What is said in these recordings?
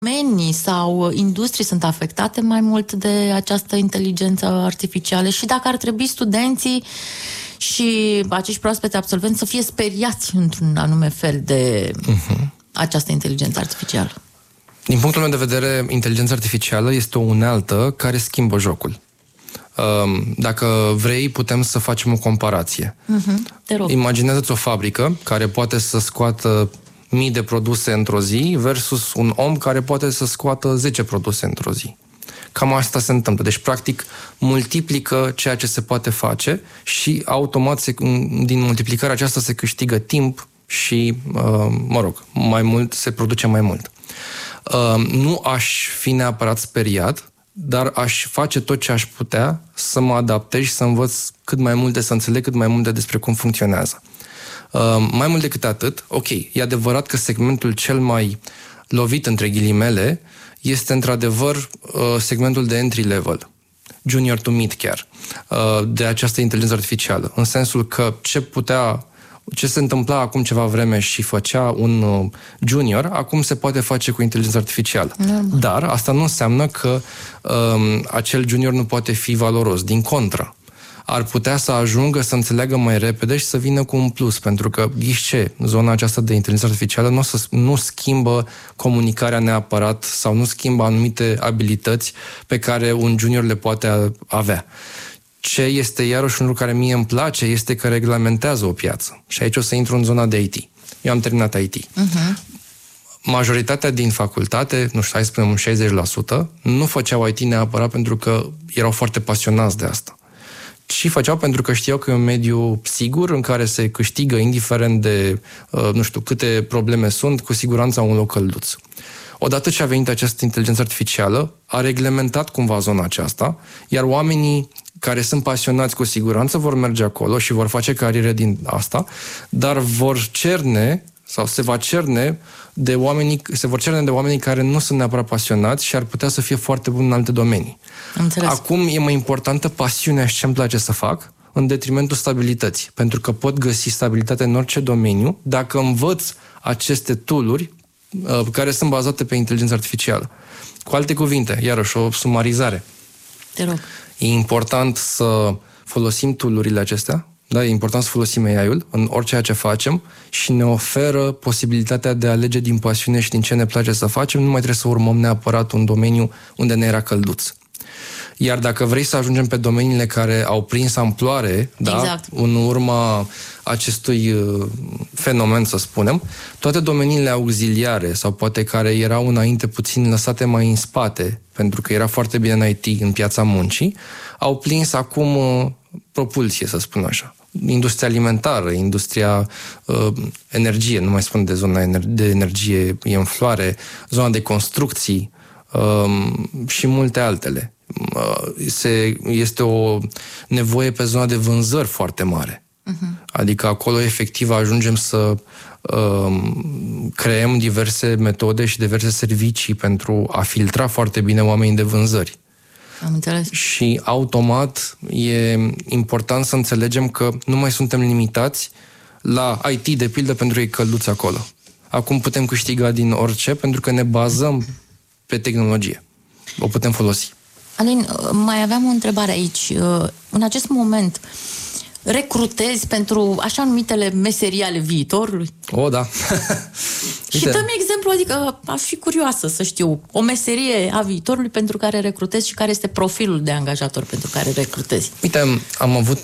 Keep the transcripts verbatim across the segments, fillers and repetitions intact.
domenii sau industrii sunt afectate mai mult de această inteligență artificială și dacă ar trebui studenții și acești proaspeți absolvenți să fie speriați într-un anume fel de uh-huh. această inteligență artificială. Din punctul meu de vedere, inteligența artificială este o unealtă care schimbă jocul. Dacă vrei, putem să facem o comparație. Uh-huh. Te rog. Imaginează-ți o fabrică care poate să scoată mii de produse într-o zi versus un om care poate să scoată zece produse într-o zi. Cam asta se întâmplă. Deci, practic, multiplică ceea ce se poate face și automat se, din multiplicarea aceasta se câștigă timp și, mă rog, mai mult, se produce mai mult. Nu aș fi neapărat speriat, dar aș face tot ce aș putea să mă adaptez și să învăț cât mai multe, să înțeleg cât mai multe despre cum funcționează. Uh, mai mult decât atât, ok, e adevărat că segmentul cel mai lovit, între ghilimele, este într-adevăr uh, segmentul de entry level, junior to mid chiar, uh, de această inteligență artificială, în sensul că ce putea, ce se întâmpla acum ceva vreme și făcea un uh, junior, acum se poate face cu inteligența artificială. Normal. Dar asta nu înseamnă că uh, acel junior nu poate fi valoros, din contră. Ar putea să ajungă să înțeleagă mai repede și să vină cu un plus, pentru că, ghiși ce, zona aceasta de inteligență artificială nu, să, nu schimbă comunicarea neapărat sau nu schimbă anumite abilități pe care un junior le poate avea. Ce este iarăși un lucru care mie îmi place este că reglementează o piață. Și aici o să intru în zona de I T. Eu am terminat I T. Uh-huh. Majoritatea din facultate, nu știu, hai să spunem un șaizeci la sută, nu făceau I T neapărat pentru că erau foarte pasionați de asta. Și făceau pentru că știau că e un mediu sigur în care se câștigă, indiferent de, nu știu, câte probleme sunt, cu siguranță un loc călduț. Odată ce a venit această inteligență artificială, a reglementat cumva zona aceasta, iar oamenii care sunt pasionați cu siguranță vor merge acolo și vor face cariere din asta, dar vor cerne sau se va cerne de oamenii, se vor cerne de oamenii care nu sunt neapărat pasionați și ar putea să fie foarte buni în alte domenii. Acum e mai importantă pasiunea și ce-mi place să fac în detrimentul stabilității, pentru că pot găsi stabilitate în orice domeniu dacă învăț aceste tool-uri uh, care sunt bazate pe inteligență artificială. Cu alte cuvinte, iarăși o sumarizare. Te rog. E important să folosim tool-urile acestea. Da, e important să folosim A I-ul în orice ce facem și ne oferă posibilitatea de a alege din pasiune și din ce ne place să facem. Nu mai trebuie să urmăm neapărat un domeniu unde ne era călduț. Iar dacă vrei să ajungem pe domeniile care au prins amploare, exact. Da, în urma acestui fenomen, să spunem, toate domeniile auxiliare sau poate care erau înainte puțin lăsate mai în spate, pentru că era foarte bine în I T, în piața muncii, au prins acum propulsie, să spun așa. Industria alimentară, industria uh, energie, nu mai spun de zona ener- de energie, e în floare, zona de construcții uh, și multe altele. Uh, se, este o nevoie pe zona de vânzări foarte mare. Uh-huh. Adică acolo efectiv ajungem să uh, creăm diverse metode și diverse servicii pentru a filtra foarte bine oamenii de vânzări. Am înțeles. Și automat e important să înțelegem că nu mai suntem limitați la I T, de pildă, pentru că e călduț acolo. Acum putem câștiga din orice pentru că ne bazăm pe tehnologie. O putem folosi. Alin, mai aveam o întrebare aici. În acest moment, recrutezi pentru așa numitele meserii ale viitorului? O, da. Și dă-mi exemplu, adică aș fi curioasă să știu o meserie a viitorului pentru care recrutezi și care este profilul de angajator pentru care recrutezi. Uite, am avut...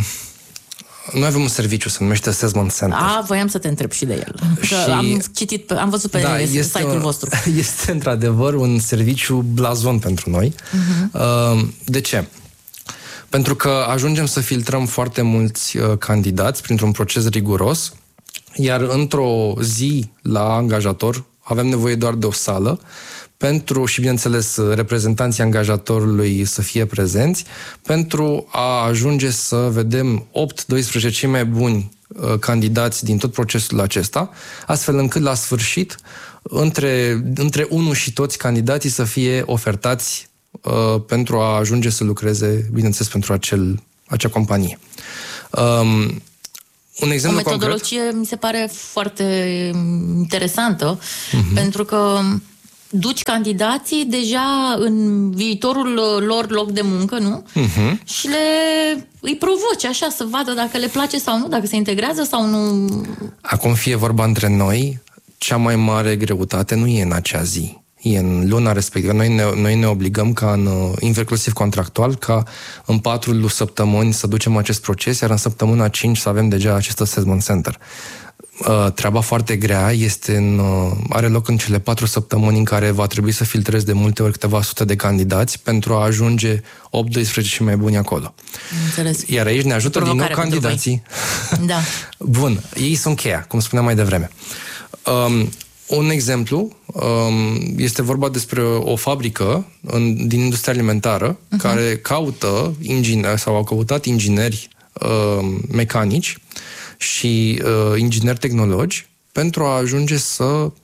Noi avem un serviciu, se numește Assessment Center. A, voiam să te întreb și de el. Și... Am citit, am văzut pe da, este, site-ul vostru. Este într-adevăr un serviciu blazon pentru noi. Uh-huh. De ce? Pentru că ajungem să filtrăm foarte mulți uh, candidați printr-un proces riguros, iar într-o zi la angajator avem nevoie doar de o sală pentru, și bineînțeles reprezentanții angajatorului să fie prezenți, pentru a ajunge să vedem opt doisprezece cei mai buni uh, candidați din tot procesul acesta, astfel încât la sfârșit între, între unul și toți candidații să fie ofertați uh, pentru a ajunge să lucreze, bineînțeles, pentru acel, acea companie. Um, un exemplu o metodologie concret? Mi se pare foarte interesantă, uh-huh. pentru că duci candidații deja în viitorul lor loc de muncă, nu? Uh-huh. Și le îi provoci așa să vadă dacă le place sau nu, dacă se integrează sau nu. Acum fie vorba între noi, cea mai mare greutate nu e în acea zi. E în luna respectivă. Noi ne, noi ne obligăm ca în, inclusiv contractual, ca în patru săptămâni să ducem acest proces, iar în săptămâna cinci să avem deja acest assessment center. Treaba foarte grea este în, are loc în cele patru săptămâni în care va trebui să filtrezi de multe ori câteva sute de candidați pentru a ajunge opt doisprezece și mai buni acolo. Înțeles. Iar aici ne ajută din nou candidații. Da. Bun, ei sunt cheia, cum spuneam mai devreme. Um, un exemplu um, este vorba despre o fabrică în, din industria alimentară uh-huh. care caută ingineri sau au căutat ingineri uh, mecanici și uh, ingineri tehnologi pentru a ajunge să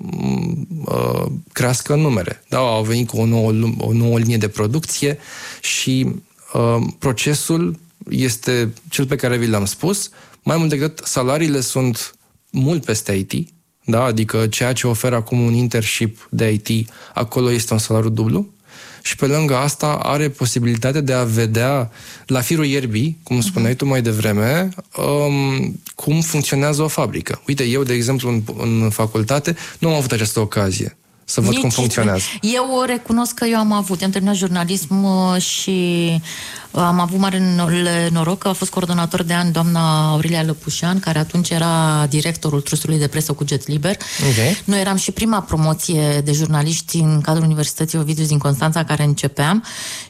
uh, crească numere. Da, au venit cu o nouă, o nouă linie de producție și uh, procesul este cel pe care vi l-am spus. Mai mult decât salariile sunt mult peste I T, da? Adică ceea ce oferă acum un internship de I T, acolo este un salariu dublu. Și pe lângă asta are posibilitatea de a vedea la firul ierbii, cum spuneai tu mai devreme, um, cum funcționează o fabrică. Uite, eu, de exemplu, în, în facultate, nu am avut această ocazie să văd Nici cum funcționează. Eu recunosc că eu am avut, am terminat jurnalism și am avut mare noroc că a fost coordonator de an doamna Aurelia Lăpușan, care atunci era directorul Trustului de Presă Cuget Liber. Okay. Noi eram și prima promoție de jurnaliști în cadrul Universității Ovidiu din Constanța, care începeam,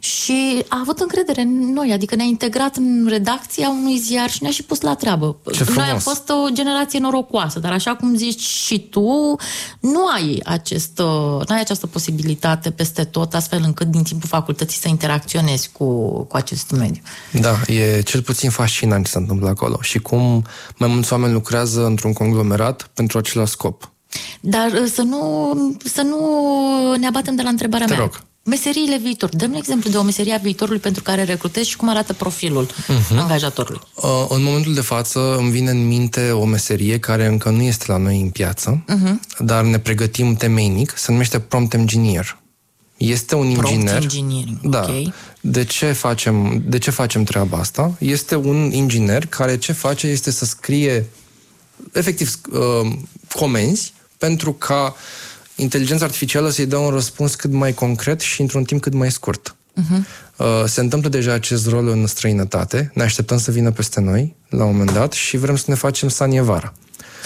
și a avut încredere în noi, adică ne-a integrat în redacția unui ziar și ne-a și pus la treabă. Ce frumos. Noi am fost o generație norocoasă, dar așa cum zici și tu, nu ai acest, nu ai această posibilitate peste tot, astfel încât din timpul facultății să interacționezi cu, cu acest mediu. Da, e cel puțin fascinant ce se întâmplă acolo și cum mai mulți oameni lucrează într-un conglomerat pentru același scop. Dar să nu, să nu ne abatem de la întrebarea Te mea. rog. Meseriile viitor. Dă-mi un exemplu de o meserie a viitorului pentru care recrutezi și cum arată profilul uh-huh. angajatorului. Uh, în momentul de față îmi vine în minte o meserie care încă nu este la noi în piață, uh-huh. dar ne pregătim temeinic, se numește prompt engineer. Este un inginer. Prompt engineering, da. Okay. De ce facem, de ce facem treaba asta? Este un inginer care ce face este să scrie efectiv uh, comenzi pentru ca inteligența artificială să-i dea un răspuns cât mai concret și într-un timp cât mai scurt. Uh-huh. Uh, se întâmplă deja acest rol în străinătate, ne așteptăm să vină peste noi la un moment dat și vrem să ne facem Sanievara.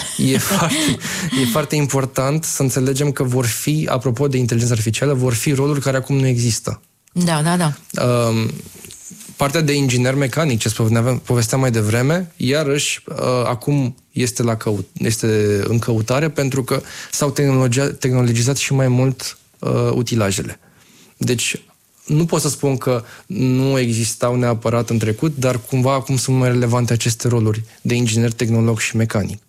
E foarte, e foarte important să înțelegem că vor fi, apropo de inteligența artificială, vor fi roluri care acum nu există. Da, da, da. Uh, partea de inginer mecanic, ce povesteam mai devreme, iarăși uh, acum este, la căut, este în căutare pentru că s-au tehnologizat și mai mult uh, utilajele. Deci nu pot să spun că nu existau neapărat în trecut, dar cumva acum sunt mai relevante aceste roluri de inginer, tehnolog și mecanic.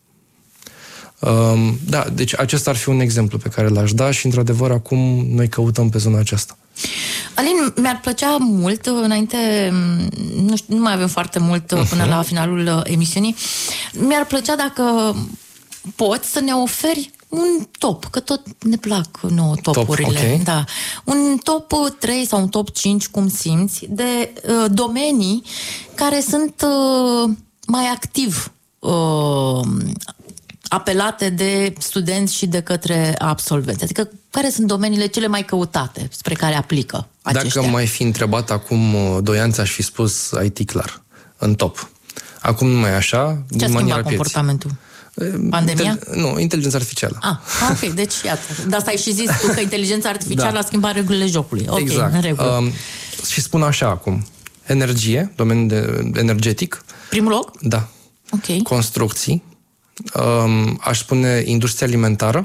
Um, da, deci acesta ar fi un exemplu pe care l-aș da și, într-adevăr, acum noi căutăm pe zona aceasta. Alin, mi-ar plăcea mult, înainte, nu știu, nu mai avem foarte mult până uh-huh. la finalul emisiunii, mi-ar plăcea dacă poți să ne oferi un top, că tot ne plac nouă topurile. Top, okay. Da. Un top trei sau un top cinci, cum simți, de uh, domenii care sunt uh, mai activ uh, apelate de studenți și de către absolvenți. Adică, care sunt domeniile cele mai căutate spre care aplică aceștia? Dacă mai fi întrebat acum doi ani, aș fi spus I T clar, în top. Acum nu mai așa, ce a schimbat comportamentul? Pandemia? Intel- nu, inteligența artificială. Ah, ok, deci iată. De asta ai și zis tu că inteligența artificială da. a schimbat regulile jocului. Ok, exact. În regulă. Um, și spun așa acum. Energie, domeniul de, energetic. Primul loc? Da. Ok. Construcții. Um, aș spune industria alimentară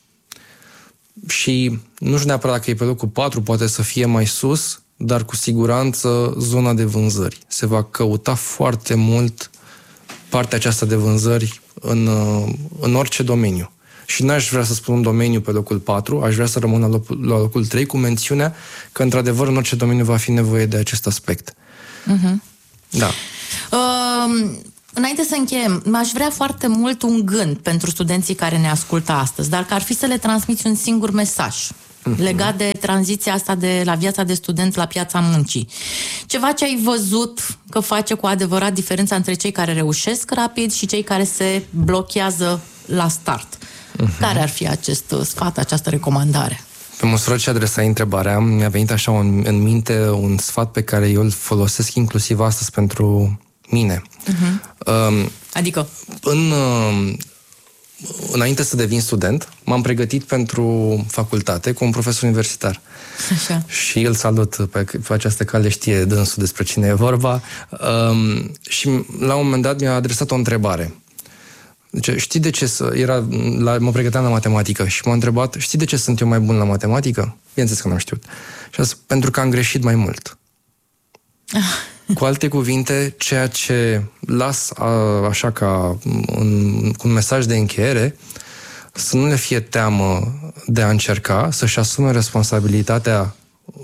și nu știu neapărat dacă e pe locul patru, poate să fie mai sus, dar cu siguranță zona de vânzări. Se va căuta foarte mult partea aceasta de vânzări în, în orice domeniu. Și n-aș vrea să spun un domeniu pe locul patru, aș vrea să rămân la locul, la locul trei, cu mențiunea că, într-adevăr, în orice domeniu va fi nevoie de acest aspect. Uh-huh. Da. Uh... Înainte să încheiem, m-aș vrea foarte mult un gând pentru studenții care ne ascultă astăzi, dar că ar fi să le transmiți un singur mesaj uh-huh. legat de tranziția asta de la viața de student la piața muncii. Ceva ce ai văzut că face cu adevărat diferența între cei care reușesc rapid și cei care se blochează la start. Uh-huh. Care ar fi acest sfat, această recomandare? Pe măsură ce adresai întrebarea, mi-a venit așa un, în minte un sfat pe care eu îl folosesc inclusiv astăzi pentru mine. Uh-huh. Um, adică? În, uh, înainte să devin student, m-am pregătit pentru facultate cu un profesor universitar. Așa. Și îl salut pe, pe această cale, știe dânsul despre cine e vorba. Um, și la un moment dat mi-a adresat o întrebare. Deci, știi de ce să... Era, la, mă pregăteam la matematică și m-a întrebat, știi de ce sunt eu mai bun la matematică? Bineînțeles că n-am știut. Și a zis, pentru că am greșit mai mult. Cu alte cuvinte, ceea ce las a, așa ca un, un mesaj de încheiere, să nu le fie teamă de a încerca, să-și asume responsabilitatea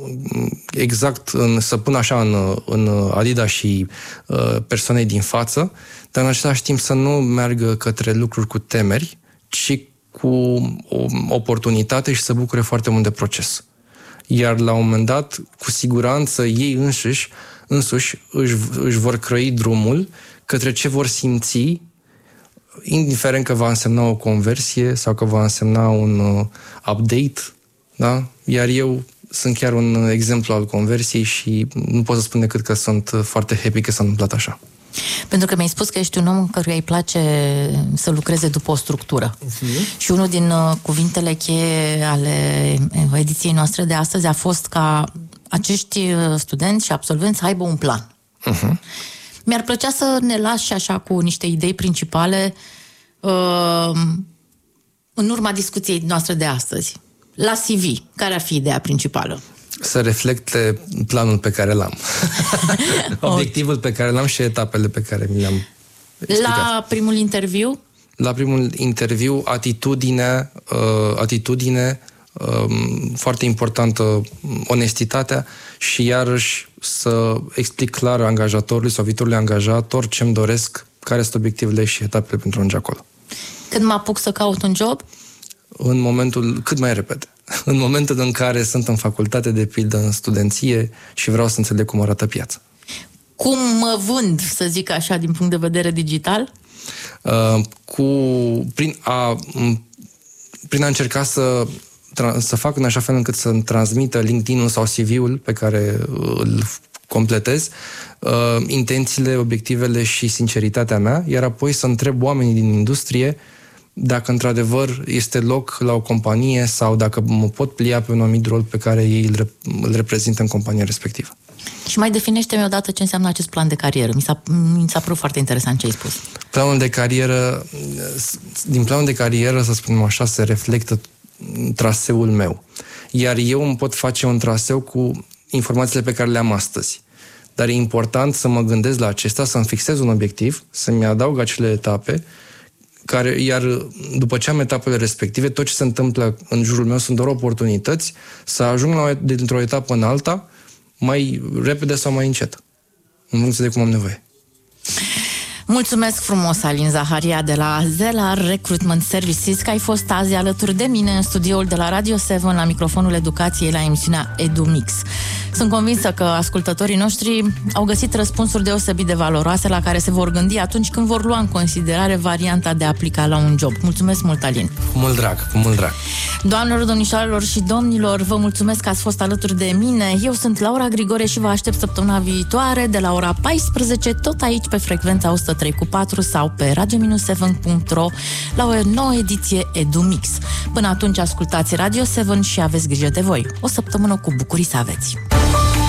exact, în, să pună așa în, în Adidas și uh, persoanei din față, dar în același timp să nu meargă către lucruri cu temeri, ci cu o oportunitate și să bucure foarte mult de proces. Iar la un moment dat, cu siguranță, ei înșiși, însuși își, își vor crăi drumul către ce vor simți, indiferent că va însemna o conversie sau că va însemna un uh, update, da? Iar eu sunt chiar un exemplu al conversiei și nu pot să spun decât că sunt foarte happy că s-a întâmplat așa. Pentru că mi-ai spus că ești un om căruia îi place să lucreze după o structură. Uh-huh. Și unul din uh, cuvintele cheie ale ediției noastre de astăzi a fost ca acești studenți și absolvenți să aibă un plan. Uh-huh. Mi-ar plăcea să ne lași așa cu niște idei principale uh, în urma discuției noastre de astăzi. La C V, care ar fi ideea principală? Să reflecte planul pe care l-am. Obiectivul pe care l-am și etapele pe care mi le-am explicat. La primul interviu? La primul interviu, atitudine, uh, atitudine uh, foarte importantă, onestitatea și iarăși să explic clar angajatorului sau viitorului angajator ce-mi doresc, care sunt obiectivele și etapele pentru a ajunge acolo. Când mă apuc să caut un job? În momentul, cât mai repede. În momentul în care sunt în facultate, de pildă în studenție și vreau să înțeleg cum arată piața. Cum mă vând, să zic așa, din punct de vedere digital? Uh, cu, prin, a, prin a încerca să, să fac în așa fel încât să-mi transmită LinkedIn-ul sau C V-ul pe care îl completez, uh, intențiile, obiectivele și sinceritatea mea, iar apoi să întreb oamenii din industrie dacă într-adevăr este loc la o companie sau dacă mă pot plia pe un anumit rol pe care ei îl, rep- îl reprezintă în compania respectivă. Și mai definește-mi odată ce înseamnă acest plan de carieră. Mi s-a, mi s-a părut foarte interesant ce ai spus. Planul de carieră, din planul de carieră, să spunem așa, se reflectă traseul meu. Iar eu îmi pot face un traseu cu informațiile pe care le am astăzi. Dar e important să mă gândesc la acesta, să-mi fixez un obiectiv, să-mi adaug acele etape, care, iar după ce am etapele respective, tot ce se întâmplă în jurul meu sunt doar oportunități să ajung la, dintr-o etapă în alta mai repede sau mai încet, în funcție de cum am nevoie. Mulțumesc frumos, Alin Zaharia de la Zelar Recruitment Services, că ai fost azi alături de mine în studioul de la Radio șapte la microfonul educației la emisiunea EduMix. Sunt convinsă că ascultătorii noștri au găsit răspunsuri deosebit de valoroase la care se vor gândi atunci când vor lua în considerare varianta de a aplica la un job. Mulțumesc mult, Alin! Cu mult drag, cu mult drag! Doamnelor, domnișoarelor și domnilor, vă mulțumesc că ați fost alături de mine. Eu sunt Laura Grigore și vă aștept săptămâna viitoare de la ora paisprezece, tot aici pe frecvența o sută trei cu patru sau pe radio șapte punct ro la o nouă ediție EduMix. Până atunci ascultați Radio șapte și aveți grijă de voi. O săptămână cu bucurii să aveți!